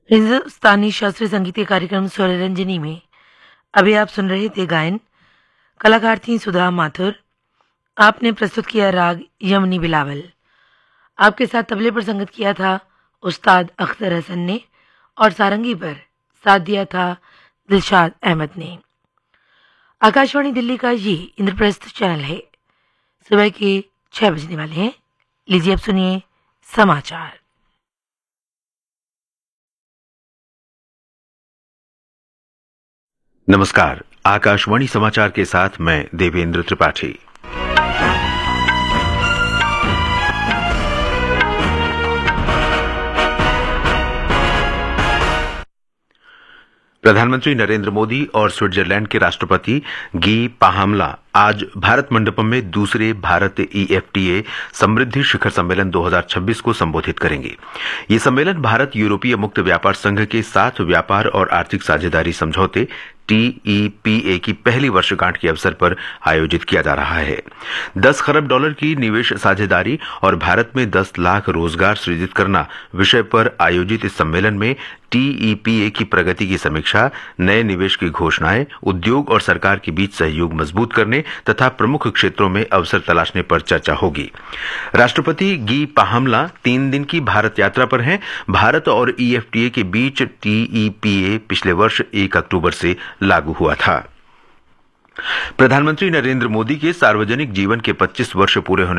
हिंदुस्तानी शास्त्रीय संगीत के कार्यक्रम स्वररंजनी में अभी आप सुन रहे थे गायन। कलाकार थी सुधा माथुर। आपने प्रस्तुत किया राग यमनी बिलावल। आपके साथ तबले पर संगत किया था उस्ताद अख्तर हसन ने और सारंगी पर साथ दिया था दिलशाद अहमद ने। आकाशवाणी दिल्ली का ये इंद्रप्रस्थ चैनल है। सुबह के 6 बजने वाले हैं। लीजिए अब सुनिए समाचार। नमस्कार, आकाशवाणी समाचार के साथ मैं देवेंद्र त्रिपाठी। प्रधानमंत्री नरेंद्र मोदी और स्विट्जरलैंड के राष्ट्रपति गी पाहामला आज भारत मंडपम में दूसरे भारत EFTA समृद्धि शिखर सम्मेलन 2026 को संबोधित करेंगे। ये सम्मेलन भारत यूरोपीय मुक्त व्यापार संघ के साथ व्यापार और आर्थिक साझेदारी समझौते TEPA की पहली वर्षगांठ के अवसर पर आयोजित किया जा रहा है। 10 खरब डॉलर की निवेश साझेदारी और भारत में 10 लाख रोजगार सृजित करना विषय पर आयोजित इस सम्मेलन में TEPA की प्रगति की समीक्षा, नए निवेश की घोषणाएं, उद्योग और सरकार के बीच सहयोग मजबूत करने तथा प्रमुख क्षेत्रों में अवसर तलाशने पर चर्चा होगी। राष्ट्रपति गी पाहामला 3 दिन की भारत यात्रा पर हैं। भारत और EFTA के बीच TEPA पिछले वर्ष 1 अक्टूबर से लागू हुआ था। प्रधानमंत्री नरेंद्र मोदी के सार्वजनिक जीवन के 25 वर्ष पूरे होने